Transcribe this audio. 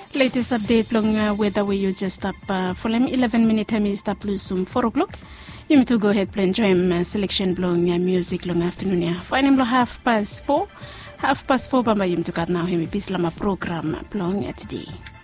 Latest update long weather where you just up for 11 minutes time is up plus 4 o'clock. You need to go ahead and enjoy selection blong music long afternoon ya. Fine lo 4:30. 4:30 bamba yim to kat now hemi bislama program blong today.